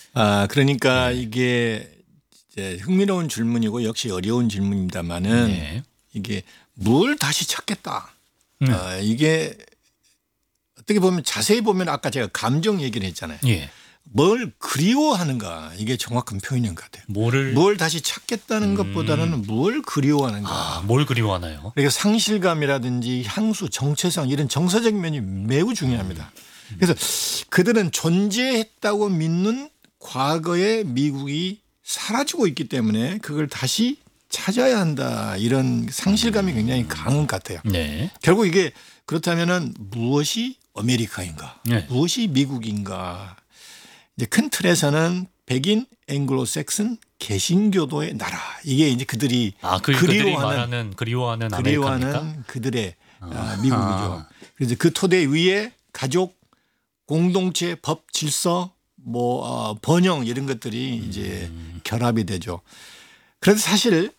그러니까 이게 이제 흥미로운 질문이고 역시 어려운 질문입니다만은 네. 이게 뭘 다시 찾겠다. 이게 어떻게 보면 자세히 보면 아까 제가 감정 얘기를 했잖아요. 예. 뭘 그리워하는가 이게 정확한 표현인 것 같아요. 뭘 다시 찾겠다는 것보다는 뭘 그리워하는가. 뭘 그리워하나요? 그러니까 상실감이라든지 향수, 정체성 이런 정서적 면이 매우 중요합니다. 그래서 그들은 존재했다고 믿는 과거의 미국이 사라지고 있기 때문에 그걸 다시 찾아야 한다. 이런 상실감이 굉장히 강한 것 같아요. 네. 결국 이게 그렇다면은 무엇이 아메리카인가? 네. 무엇이 미국인가? 이제 큰 틀에서는 백인 앵글로색슨 개신교도의 나라. 이게 이제 그들이 그들이 말하는 그리워하는 아메리카입니까? 그들의 미국이죠. 그래서 그 토대 위에 가족, 공동체, 법, 질서, 번영 이런 것들이 이제 결합이 되죠. 그래서 사실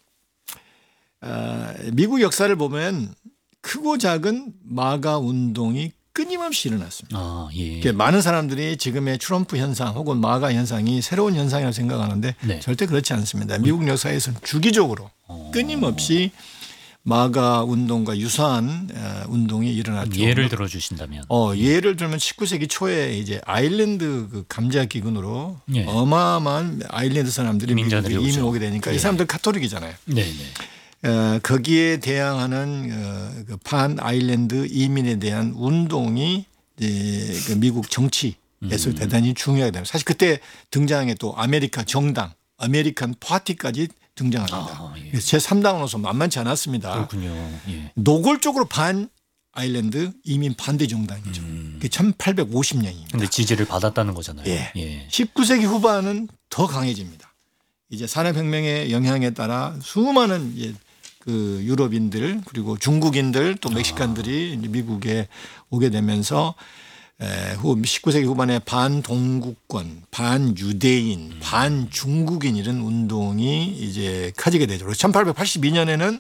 미국 역사를 보면 크고 작은 마가 운동이 끊임없이 일어났습니다. 예. 많은 사람들이 지금의 트럼프 현상 혹은 마가 현상이 새로운 현상이라고 생각하는데 네. 절대 그렇지 않습니다. 미국 역사에서는 주기적으로 끊임없이 마가 운동과 유사한 운동이 일어났죠. 예를 들어 주신다면. 예를 들면 19세기 초에 이제 아일랜드 그 감자 기근으로 예. 어마어마한 아일랜드 사람들이 미국에 이민 오게 되니까 이 사람들 카톨릭이잖아요. 네. 거기에 대항하는 그 반 아일랜드 이민에 대한 운동이 이제 그 미국 정치에서 대단히 중요하게 됩니다. 사실 그때 등장한 게 또 아메리카 정당, 아메리칸 파티까지 등장합니다. 예. 그래서 제3당으로서 만만치 않았습니다. 그렇군요. 예. 노골적으로 반 아일랜드 이민 반대 정당이죠. 그게 1850년입니다. 근데 지지를 받았다는 거잖아요. 예. 19세기 후반은 더 강해집니다. 이제 산업혁명의 영향에 따라 수많은 그 유럽인들 그리고 중국인들 또 멕시칸들이 이제 미국에 오게 되면서 19세기 후반에 반동국권, 반유대인, 반중국인 이런 운동이 이제 커지게 되죠. 1882년에는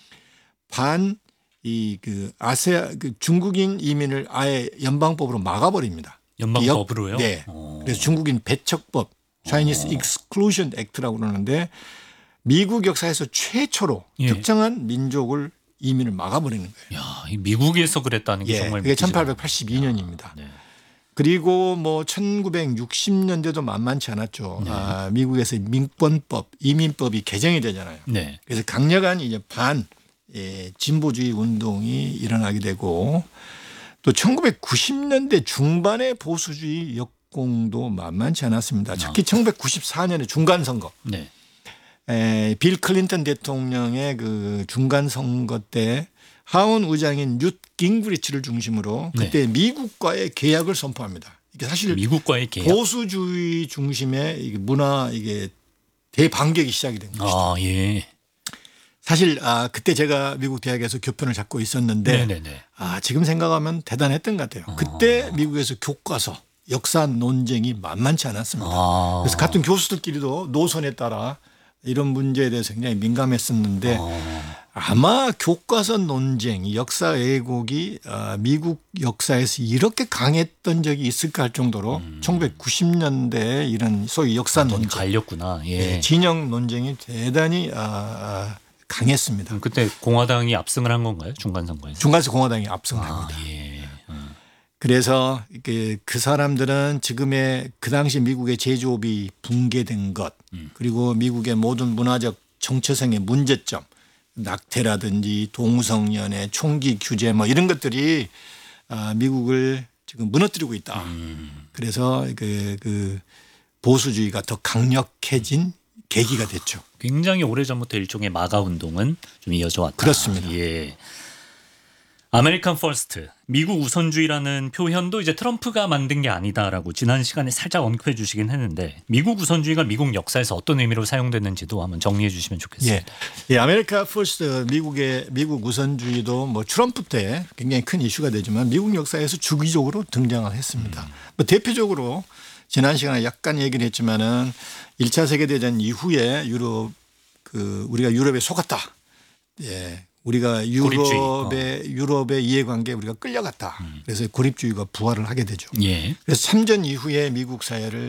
그 중국인 이민을 아예 연방법으로 막아버립니다. 연방법으로요? 네. 그래서 중국인 배척법, Chinese Exclusion Act라고 그러는데 미국 역사에서 최초로 특정한 민족을 이민을 막아버리는 거예요. 야, 미국에서 그랬다는 게 정말 그게 1882년입니다. 네. 그리고 1960년대도 만만치 않았죠. 미국에서 민권법, 이민법이 개정이 되잖아요. 네. 그래서 강력한 이제 진보주의 운동이 일어나게 되고 또 1990년대 중반의 보수주의 역공도 만만치 않았습니다. 특히 1994년에 중간 선거. 네. 빌 클린턴 대통령의 그 중간 선거 때 하원 의장인 뉴트 깅그리치를 중심으로 그때 미국과의 계약을 선포합니다. 이게 사실 미국과의 계약? 보수주의 중심의 문화 이게 대반격이 시작이 된 것이죠. 예. 사실 그때 제가 미국 대학에서 교편을 잡고 있었는데 지금 생각하면 대단했던 것 같아요. 그때 미국에서 교과서 역사 논쟁이 만만치 않았습니다. 그래서 같은 교수들끼리도 노선에 따라 이런 문제에 대해서 굉장히 민감했었는데 아마 교과서 논쟁, 역사 왜곡이 미국 역사에서 이렇게 강했던 적이 있을까 할 정도로 1990년대에 이런 소위 역사 논쟁. 갈렸구나. 진영 논쟁이 대단히 강했습니다. 그때 공화당이 압승을 한 건가요? 중간선거에서? 중간에서 공화당이 압승을 합니다. 그래서 그 사람들은 지금의 그 당시 미국의 제조업이 붕괴된 것 그리고 미국의 모든 문화적 정체성의 문제점 낙태라든지 동성연애 총기 규제 이런 것들이 미국을 지금 무너뜨리고 있다. 그래서 그 보수주의가 더 강력해진 계기가 됐죠. 굉장히 오래전부터 일종의 마가 운동은 좀 이어져 왔다. 그렇습니다. 아메리칸 퍼스트, 미국 우선주의라는 표현도 이제 트럼프가 만든 게 아니다라고 지난 시간에 살짝 언급해 주시긴 했는데 미국 우선주의가 미국 역사에서 어떤 의미로 사용됐는지도 한번 정리해 주시면 좋겠습니다. 아메리카 퍼스트 미국 우선주의도 트럼프 때 굉장히 큰 이슈가 되지만 미국 역사에서 주기적으로 등장을 했습니다. 대표적으로 지난 시간에 약간 얘기를 했지만은 1차 세계대전 이후에 우리가 유럽에 속았다. 우리가 유럽의 이해관계에 우리가 끌려갔다. 그래서 고립주의가 부활을 하게 되죠. 예. 그래서 참전 이후에 미국 사회를